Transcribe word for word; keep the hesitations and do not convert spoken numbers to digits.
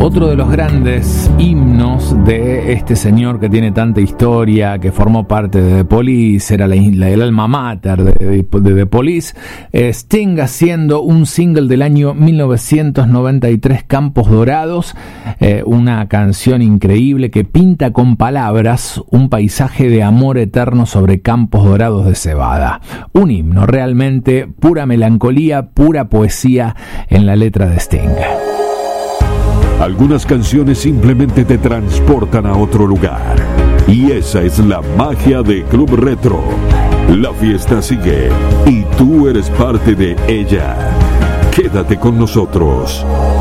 Otro de los grandes himnos de este señor que tiene tanta historia, que formó parte de The Police, era la, la, el alma mater de, de, de The Police, eh, Sting haciendo un single del año mil novecientos noventa y tres, Campos Dorados, eh, una canción increíble que pinta con palabras un paisaje de amor eterno sobre campos dorados de cebada. Un himno, realmente pura melancolía, pura poesía en la letra de Sting. Algunas canciones simplemente te transportan a otro lugar. Y esa es la magia de Club Retro. La fiesta sigue y tú eres parte de ella. Quédate con nosotros.